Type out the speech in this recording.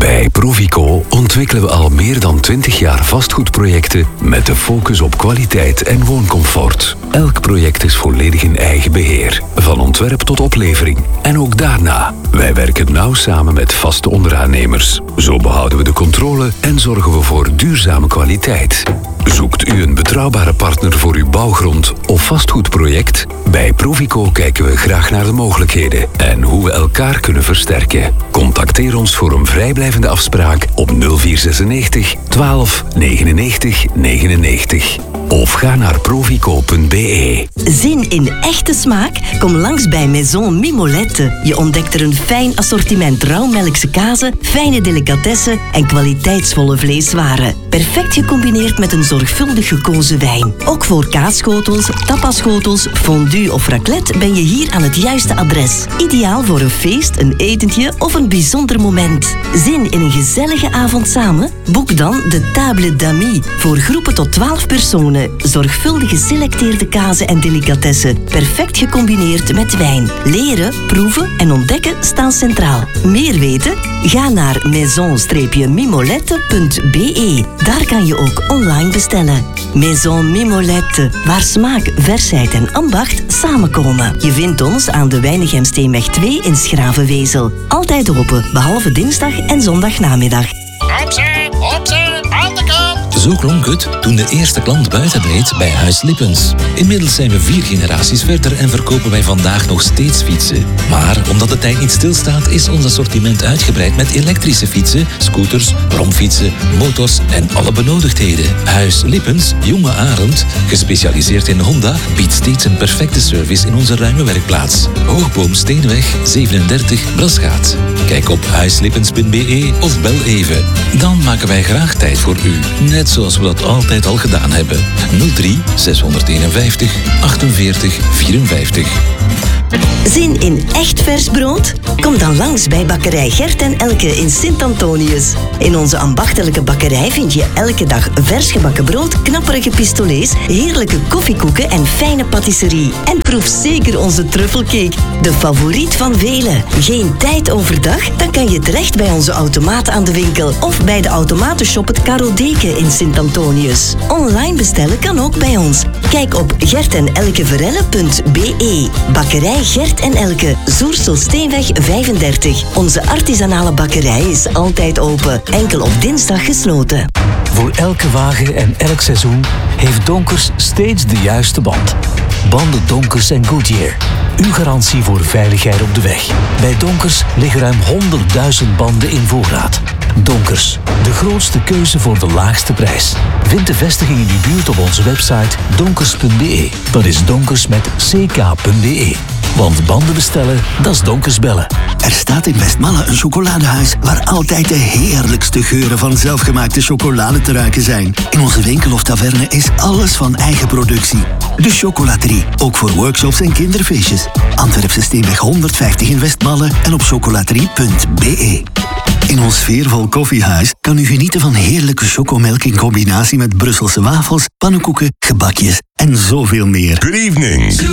Bij Provico ontwikkelen we al meer dan 20 jaar vastgoedprojecten met de focus op kwaliteit en wooncomfort. Elk project is volledig in eigen beheer, van ontwerp tot oplevering. En ook daarna. Wij werken nauw samen met vaste onderaannemers. Zo behouden we de controle en zorgen we voor duurzame kwaliteit. Zoekt u een betrouwbare partner voor uw bouwgrond of vastgoedproject? Bij Provico kijken we graag naar de mogelijkheden en hoe we elkaar kunnen versterken. Contacteer ons voor een vrijblijvende afspraak op 0496 12 99 99. Of ga naar provico.be. Zin in echte smaak? Kom langs bij Maison Mimolette. Je ontdekt er een fijn assortiment rauwmelkse kazen, fijne delicatessen en kwaliteitsvolle vleeswaren. Perfect gecombineerd met een zorgvuldig gekozen wijn. Ook voor kaasschotels, tapasschotels, fondue of raclette ben je hier aan het juiste adres. Ideaal voor een feest, een etentje of een bijzonder moment. Zin in een gezellige avond samen? Boek dan de Table d'Amis voor groepen tot 12 personen. Zorgvuldig geselecteerde kazen en delicatessen. Perfect gecombineerd met wijn. Leren, proeven en ontdekken staan centraal. Meer weten? Ga naar maison-mimolette.be. Daar kan je ook online bestellen. Maison Mimolette, waar smaak, versheid en ambacht samenkomen. Je vindt ons aan de Weinigem-Steenweg 2 in Schravenwezel. Altijd open, behalve dinsdag en zondagnamiddag. Opzij, aan de kant! Zo klonk het toen de eerste klant buiten reed bij Huis Lippens. Inmiddels zijn we 4 generaties verder en verkopen wij vandaag nog steeds fietsen. Maar omdat de tijd niet stilstaat, is ons assortiment uitgebreid met elektrische fietsen, scooters, bromfietsen, motors en alle benodigdheden. Huis Lippens, Jonge Arend, gespecialiseerd in Honda, biedt steeds een perfecte service in onze ruime werkplaats. Hoogboom Steenweg 37 Brasgaat. Kijk op huislippens.be of bel even. Dan maken wij graag tijd voor u. Net zoals we dat altijd al gedaan hebben. 03 651 48 54. Zin in echt vers brood? Kom dan langs bij bakkerij Gert en Elke in Sint-Antonius. In onze ambachtelijke bakkerij vind je elke dag vers gebakken brood, knapperige pistolets, heerlijke koffiekoeken en fijne patisserie. En proef zeker onze truffelcake, de favoriet van velen. Geen tijd overdag? Dan kan je terecht bij onze automaat aan de winkel of bij de automatenshop het Caro Deken in Sint-Antonius. Online bestellen kan ook bij ons. Kijk op gertenelkeverelle.be. Bakkerij Gert en Elke, Zoersel-Steenweg 35. Onze artisanale bakkerij is altijd open, enkel op dinsdag gesloten. Voor elke wagen en elk seizoen heeft Donkers steeds de juiste band. Banden Donkers en Goodyear. Uw garantie voor veiligheid op de weg. Bij Donkers liggen ruim 100.000 banden in voorraad. Donkers, de grootste keuze voor de laagste prijs. Vind de vestiging in uw buurt op onze website donkers.be. Dat is donkers met ck.be. Want banden bestellen, dat is Donkers bellen. Er staat in Westmalle een chocoladehuis waar altijd de heerlijkste geuren van zelfgemaakte chocolade te ruiken zijn. In onze winkel of taverne is alles van eigen productie. De Chocolaterie, ook voor workshops en kinderfeestjes. Antwerpse Steenweg 150 in Westmalle en op chocolaterie.be. In ons sfeervol koffiehuis kan u genieten van heerlijke chocomelk in combinatie met Brusselse wafels, pannenkoeken, gebakjes en zoveel meer. Good evening.